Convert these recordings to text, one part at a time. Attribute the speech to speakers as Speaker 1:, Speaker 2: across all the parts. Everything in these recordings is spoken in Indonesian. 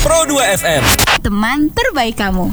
Speaker 1: Pro 2 FM.
Speaker 2: Teman terbaik kamu.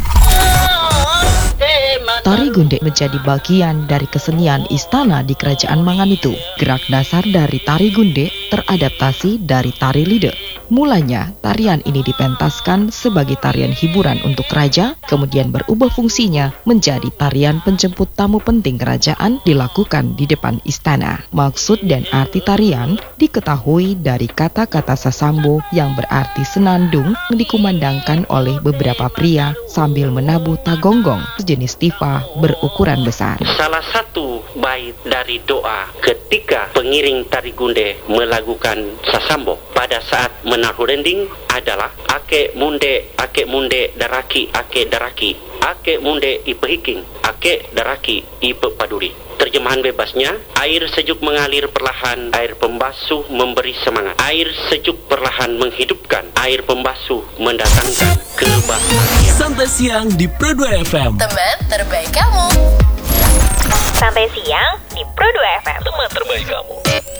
Speaker 3: Tari Gunde menjadi bagian dari kesenian istana di Kerajaan Manganitu. Gerak dasar dari tari Gunde teradaptasi dari tari Lider. Mulanya, tarian ini dipentaskan sebagai tarian hiburan untuk raja, kemudian berubah fungsinya menjadi tarian penjemput tamu penting kerajaan dilakukan di depan istana. Maksud dan arti tarian diketahui dari kata-kata sasambo yang berarti senandung yang dikumandangkan oleh beberapa pria sambil menabuh tagonggong sejenis tifa berukuran besar.
Speaker 4: Salah satu bait dari doa ketika pengiring tari Gunde melakukan sasambo pada saat menaruh rending adalah ake munde daraki ake daraki ake munde ipehiking ake daraki ipe paduri. Terjemahan bebasnya, air sejuk mengalir perlahan, air pembasuh memberi semangat. Air sejuk perlahan menghidupkan, air pembasuh mendatangkan kebahagiaan.
Speaker 1: Santai siang di Pro 2 FM.
Speaker 2: Teman terbaik kamu.
Speaker 5: Santai siang di Pro 2 FM.
Speaker 1: Teman terbaik kamu.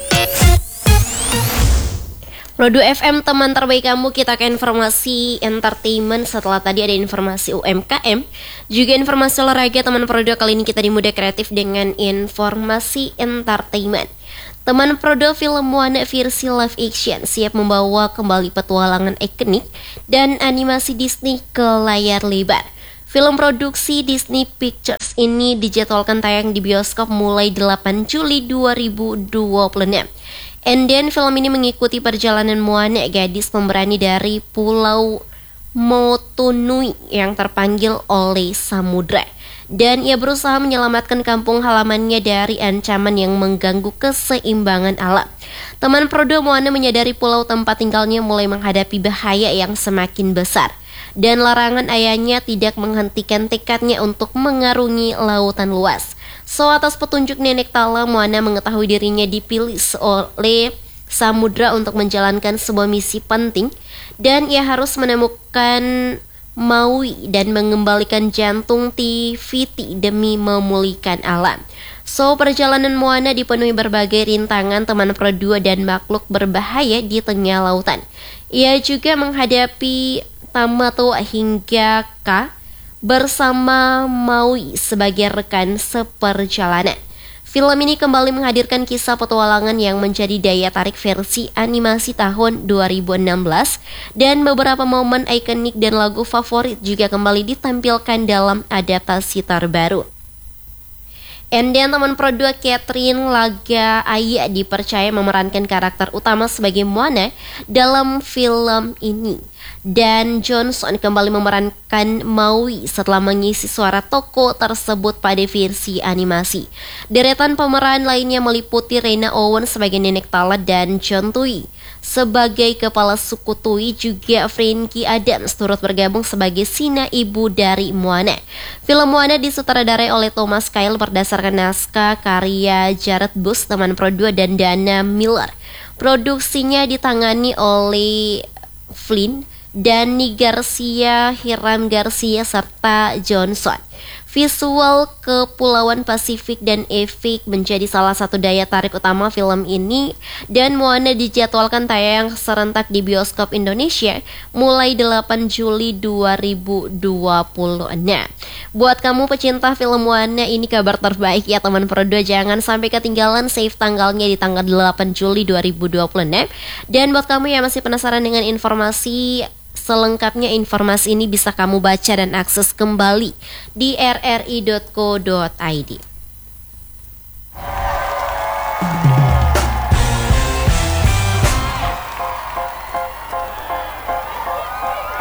Speaker 6: Pro 2 FM, teman terbaik kamu. Kita ke informasi entertainment. Setelah tadi ada informasi UMKM, juga informasi olahraga. Teman Pro 2, kali ini kita di Muda Kreatif dengan informasi entertainment. Teman Pro 2, film Moana versi live action siap membawa kembali petualangan ikonik dan animasi Disney ke layar lebar. Film produksi Disney Pictures ini dijadwalkan tayang di bioskop mulai 8 Juli 2026. And then film ini mengikuti perjalanan Moana, gadis pemberani dari Pulau Motunui yang terpanggil oleh samudra. Dan ia berusaha menyelamatkan kampung halamannya dari ancaman yang mengganggu keseimbangan alam. Teman Pro 2, Moana menyadari pulau tempat tinggalnya mulai menghadapi bahaya yang semakin besar. Dan larangan ayahnya tidak menghentikan tekadnya untuk mengarungi lautan luas. So, atas petunjuk nenek Tala, Moana mengetahui dirinya dipilih oleh samudra untuk menjalankan sebuah misi penting. Dan ia harus menemukan Maui dan mengembalikan jantung Tifiti demi memulihkan alam. So, perjalanan Moana dipenuhi berbagai rintangan, teman Pro 2, dan makhluk berbahaya di tengah lautan. Ia juga menghadapi Tamato hingga Ka bersama Maui sebagai rekan seperjalanan. Film ini kembali menghadirkan kisah petualangan yang menjadi daya tarik versi animasi tahun 2016 dan beberapa momen ikonik dan lagu favorit juga kembali ditampilkan dalam adaptasi terbaru. And then teman Pro 2, Catherine Laga Aya dipercaya memerankan karakter utama sebagai Moana dalam film ini. Dan Johnson kembali memerankan Maui setelah mengisi suara tokoh tersebut pada versi animasi. Deretan pemeran lainnya meliputi Rena Owen sebagai Nenek Tala dan John Tui sebagai kepala suku Tui, juga Frankie Adams turut bergabung sebagai Sina, ibu dari Moana. Film Moana disutradarai oleh Thomas Kyle berdasarkan naskah karya Jared Bush, teman Pro 2, dan Dana Miller. Produksinya ditangani oleh Flynn, Danny Garcia, Hiram Garcia, serta Johnson. Visual Kepulauan Pasifik dan efek menjadi salah satu daya tarik utama film ini, dan Moana dijadwalkan tayang serentak di bioskop Indonesia mulai 8 Juli 2020. Nah, buat kamu pecinta film Moana, ini kabar terbaik ya teman Pro 2, jangan sampai ketinggalan, save tanggalnya di tanggal 8 Juli 2026. Dan buat kamu yang masih penasaran dengan informasi selengkapnya, informasi ini bisa kamu baca dan akses kembali di rri.co.id.